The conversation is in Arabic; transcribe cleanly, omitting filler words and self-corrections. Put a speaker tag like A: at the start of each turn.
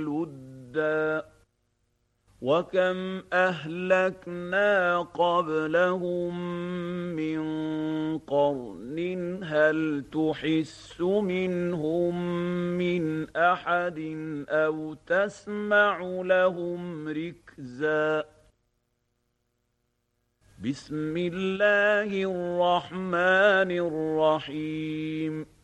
A: لُدًّا وَكَمْ أَهْلَكْنَا قَبْلَهُم مِّن قَرْنٍ هَلْ تُحِسُّ مِنْهُم مِّنْ أَحَدٍ أَوْ تَسْمَعُ لَهُمْ رِكْزًا بسم الله الرحمن الرحيم